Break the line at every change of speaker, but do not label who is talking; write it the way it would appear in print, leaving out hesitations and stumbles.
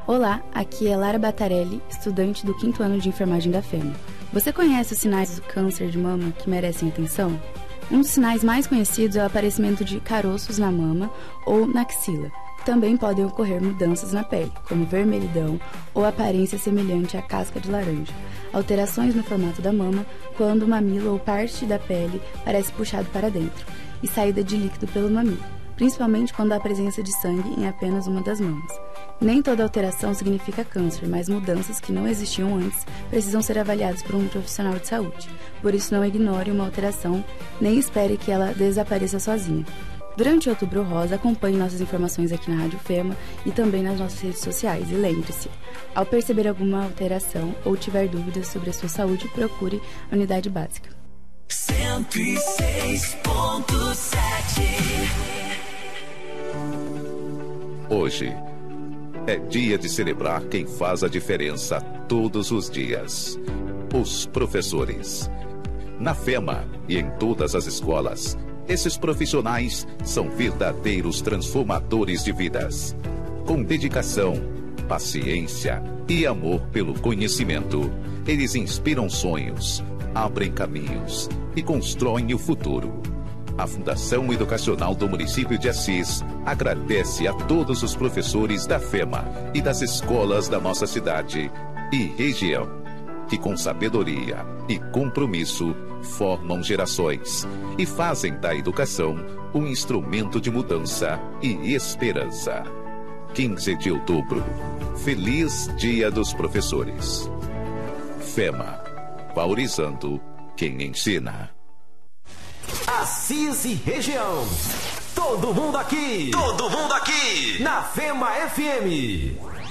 Olá, aqui é Lara Batarelli, estudante do 5º ano de enfermagem da FEMA. Você conhece os sinais do câncer de mama que merecem atenção? Um dos sinais mais conhecidos é o aparecimento de caroços na mama ou na axila. Também podem ocorrer mudanças na pele, como vermelhidão ou aparência semelhante à casca de laranja. Alterações no formato da mama, quando o mamilo ou parte da pele parece puxado para dentro, e saída de líquido pelo mamilo, principalmente quando há presença de sangue em apenas uma das mamas. Nem toda alteração significa câncer, mas mudanças que não existiam antes precisam ser avaliadas por um profissional de saúde. Por isso, não ignore uma alteração, nem espere que ela desapareça sozinha. Durante o Outubro Rosa, acompanhe nossas informações aqui na Rádio FEMA e também nas nossas redes sociais. E lembre-se, ao perceber alguma alteração ou tiver dúvidas sobre a sua saúde, procure a unidade básica.
106.7.
Hoje é dia de celebrar quem faz a diferença todos os dias: os professores. Na FEMA e em todas as escolas, esses profissionais são verdadeiros transformadores de vidas. Com dedicação, paciência e amor pelo conhecimento, eles inspiram sonhos, abrem caminhos e constroem o futuro. A Fundação Educacional do Município de Assis agradece a todos os professores da FEMA e das escolas da nossa cidade e região, que com sabedoria e compromisso formam gerações e fazem da educação um instrumento de mudança e esperança. 15 de outubro, feliz Dia dos Professores. FEMA, valorizando quem ensina.
Assis e região. Todo mundo aqui. Todo mundo aqui. Na FEMA FM.